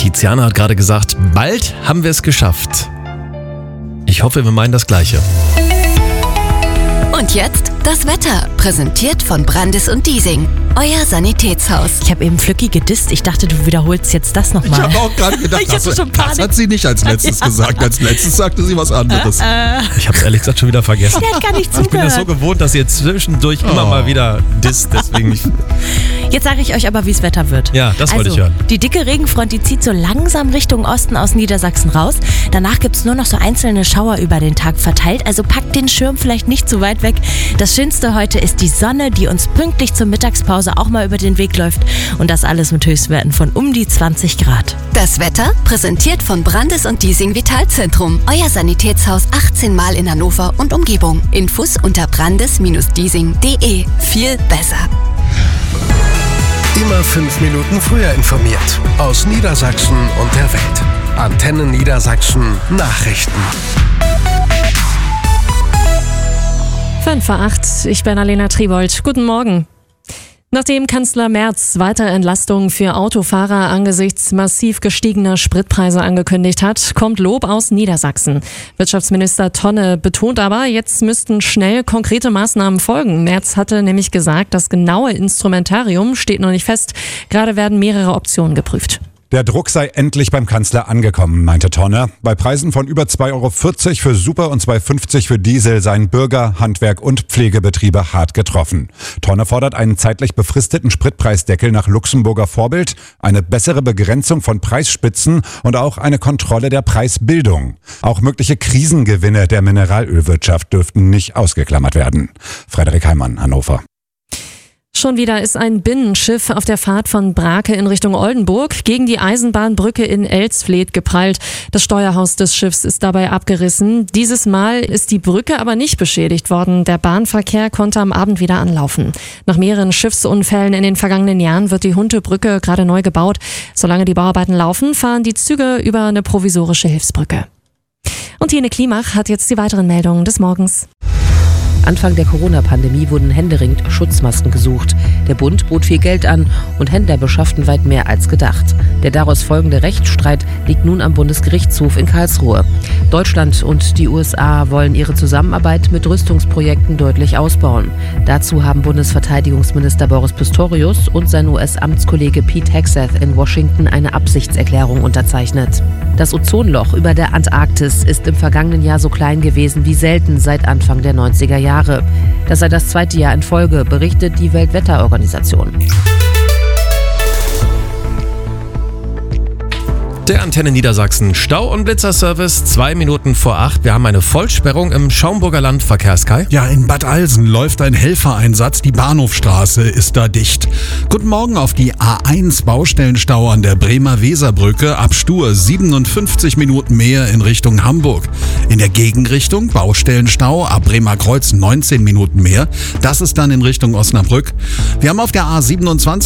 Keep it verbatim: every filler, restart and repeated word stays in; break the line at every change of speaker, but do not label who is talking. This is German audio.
Tiziana hat gerade gesagt, bald haben wir es geschafft. Ich hoffe, wir meinen das Gleiche.
Und jetzt das Wetter, präsentiert von Brandis und Diesing, euer Sanitätshaus.
Ich habe eben Flücki gedisst. Ich dachte, du wiederholst jetzt das nochmal.
Ich habe auch gerade gedacht,
Ich hatte
das,
schon
das
Panik.
hat sie nicht als letztes
Ja.
gesagt. Als letztes sagte sie was anderes.
Ich habe es ehrlich gesagt schon wieder vergessen.
Der hat gar nicht
Ich bin das so
zugehört.
gewohnt, dass ihr zwischendurch immer
Oh.
mal wieder disst. Deswegen ich,
Jetzt sage ich euch aber, wie es Wetter wird.
Ja, das wollte
also,
ich hören.
Die dicke Regenfront, die zieht so langsam Richtung Osten aus Niedersachsen raus. Danach gibt es nur noch so einzelne Schauer über den Tag verteilt. Also packt den Schirm vielleicht nicht zu weit weg. Das Schönste heute ist die Sonne, die uns pünktlich zur Mittagspause auch mal über den Weg läuft. Und das alles mit Höchstwerten von um die zwanzig Grad.
Das Wetter, präsentiert von Brandis und Diesing Vitalzentrum, euer Sanitätshaus achtzehn Mal in Hannover und Umgebung. Infos unter brandis Bindestrich diesing Punkt de. Viel besser.
Immer fünf Minuten früher informiert. Aus Niedersachsen und der Welt. Antenne Niedersachsen Nachrichten.
fünf vor acht, ich bin Alena Tribold. Guten Morgen. Nachdem Kanzler Merz weitere Entlastungen für Autofahrer angesichts massiv gestiegener Spritpreise angekündigt hat, kommt Lob aus Niedersachsen. Wirtschaftsminister Tonne betont aber, jetzt müssten schnell konkrete Maßnahmen folgen. Merz hatte nämlich gesagt, das genaue Instrumentarium steht noch nicht fest. Gerade werden mehrere Optionen geprüft.
Der Druck sei endlich beim Kanzler angekommen, meinte Tonne. Bei Preisen von über zwei Euro vierzig für Super und zwei Euro fünfzig für Diesel seien Bürger, Handwerk und Pflegebetriebe hart getroffen. Tonne fordert einen zeitlich befristeten Spritpreisdeckel nach Luxemburger Vorbild, eine bessere Begrenzung von Preisspitzen und auch eine Kontrolle der Preisbildung. Auch mögliche Krisengewinne der Mineralölwirtschaft dürften nicht ausgeklammert werden. Frederik Heimann, Hannover.
Schon wieder ist ein Binnenschiff auf der Fahrt von Brake in Richtung Oldenburg gegen die Eisenbahnbrücke in Elsfleth geprallt. Das Steuerhaus des Schiffs ist dabei abgerissen. Dieses Mal ist die Brücke aber nicht beschädigt worden. Der Bahnverkehr konnte am Abend wieder anlaufen. Nach mehreren Schiffsunfällen in den vergangenen Jahren wird die Huntebrücke gerade neu gebaut. Solange die Bauarbeiten laufen, fahren die Züge über eine provisorische Hilfsbrücke. Und Jene Klimach hat jetzt die weiteren Meldungen des Morgens.
Anfang der Corona-Pandemie wurden händeringend Schutzmasken gesucht. Der Bund bot viel Geld an und Händler beschafften weit mehr als gedacht. Der daraus folgende Rechtsstreit liegt nun am Bundesgerichtshof in Karlsruhe. Deutschland und die U S A wollen ihre Zusammenarbeit mit Rüstungsprojekten deutlich ausbauen. Dazu haben Bundesverteidigungsminister Boris Pistorius und sein U S-Amtskollege Pete Hegseth in Washington eine Absichtserklärung unterzeichnet. Das Ozonloch über der Antarktis ist im vergangenen Jahr so klein gewesen wie selten seit Anfang der neunziger Jahre. Das sei das zweite Jahr in Folge, berichtet die Weltwetterorganisation.
Der Antenne Niedersachsen Stau- und Blitzerservice, zwei Minuten vor acht. Wir haben eine Vollsperrung im Schaumburger Land. Verkehrskai.
Ja, in Bad Alsen läuft ein Helfereinsatz. Die Bahnhofstraße ist da dicht. Guten Morgen auf die A eins Baustellenstau an der Bremer Weserbrücke. Ab Stur siebenundfünfzig Minuten mehr in Richtung Hamburg. In der Gegenrichtung Baustellenstau ab Bremer Kreuz neunzehn Minuten mehr. Das ist dann in Richtung Osnabrück. Wir haben auf der A siebenundzwanzig